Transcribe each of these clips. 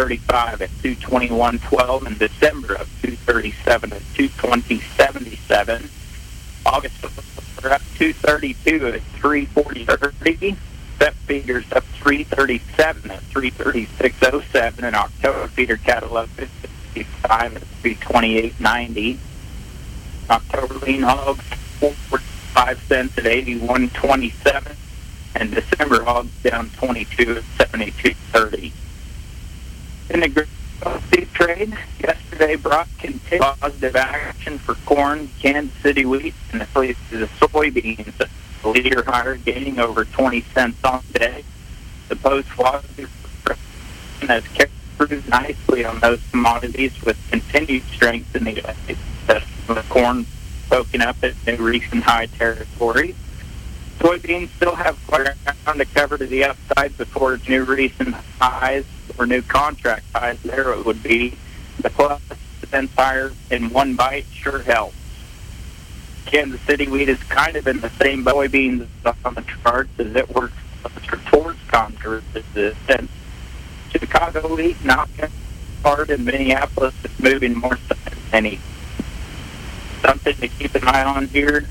235 at 221.12, and December of 237 at 220.77. August we're up 232 at 340.30. Step feeders up 337 at 336.07, and October feeder cattle up 55 at 328.90. October lean hogs 45 cents at 81.27, and December hogs down 22 at 72.30. In the beef trade, yesterday brought continued positive action for corn, Kansas City wheat, and the soybeans. The leader higher, gaining over 20 cents on the day. The post-Wazoo has kept through nicely on those commodities with continued strength in the the corn poking up at new recent high territory. Soybeans still have quite a ground to cover to the upside before its new recent highs or new contract highs. There it would be. The plus cents higher in one bite sure helps. Kansas City wheat is kind of in the same soybeans on the charts as it works towards contours resistance. Chicago wheat not hard, in Minneapolis is moving more than any. Something to keep an eye on here.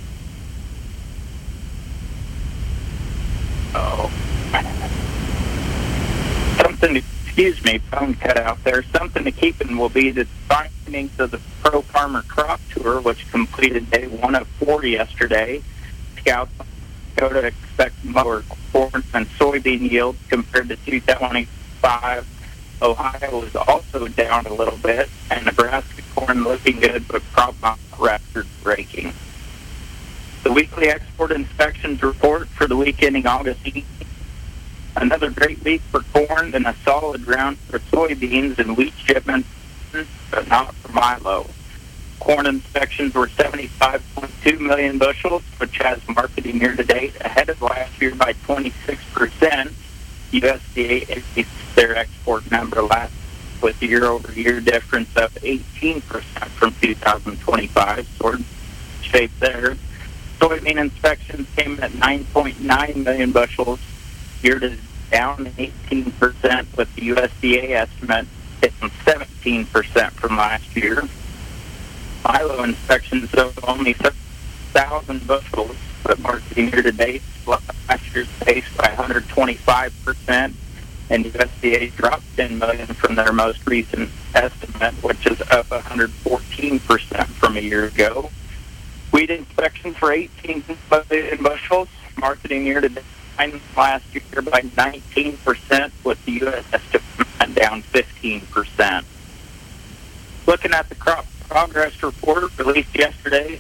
Excuse me, phone cut out there. Something to keep in will be the findings of the Pro Farmer Crop Tour, which completed day 1 of 4 yesterday. Scouts go to expect lower corn and soybean yields compared to 2025. Ohio is also down a little bit, and Nebraska corn looking good, but probably not record-breaking. The weekly export inspections report for the week ending August 18th. Another great week for corn and a solid round for soybeans and wheat shipments, but not for milo. Corn inspections were 75.2 million bushels, which has marketing year-to-date ahead of last year by 26%. USDA increased their export number last with a year-over-year difference of 18% from 2025. Sort of shape there. Soybean inspections came in at 9.9 million bushels. Year-to-date down 18%, with the USDA estimate hitting 17% from last year. Milo inspections of only 1,000 bushels, but marketing year-to-date last year's pace by 125%, and USDA dropped 10 million from their most recent estimate, which is up 114% from a year ago. Wheat inspections for 18 million bushels, marketing year-to-date last year by 19%, with the U.S. estimate down 15%. Looking at the crop progress report released yesterday,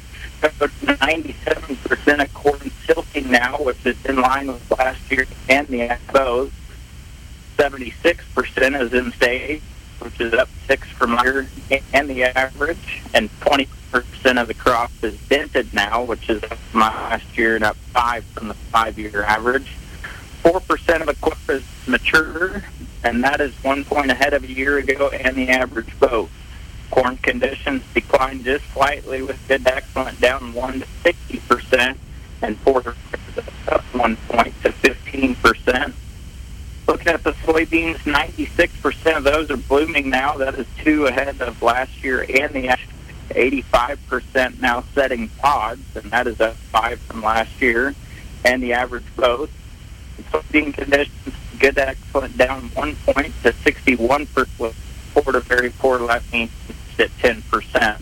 97% of corn silting now, which is in line with last year and the both. 76% is in stage, which is up 6 from last year and the average, and 20% of the crop is dented now, which is up from last year and up 5 from the 5-year average. 4% of the crop is mature, and that is 1 point ahead of a year ago and the average both. Corn conditions declined just slightly, with good to excellent down 1 to 60%, and 4 up 1 point to 15%. Looking at the soybeans, 96% of those are blooming now. That is 2 ahead of last year and the average. 85% now setting pods, and that is up 5 from last year, and the average both. Soybean conditions, good to excellent, down 1 point to 61%, with poor to very poor left-hand at 10%.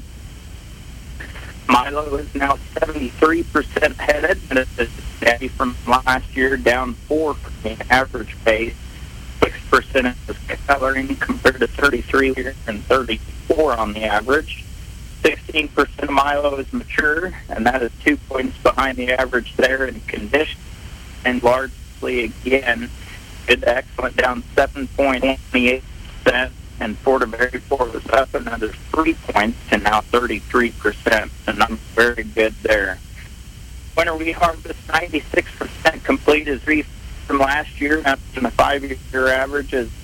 Milo is now 73% headed, and it is steady from last year, down 4 from the average pace. 6% is coloring compared to 33 and 34 on the average. 16% of Milo is mature, and that is 2 points behind the average there in condition. And largely, again, good to excellent, down 7.28%, and 4 to very poor was up another 3 points to now 33%, and I'm very good there. Winter wheat harvest, 96% complete, is from last year, up to the 5-year average is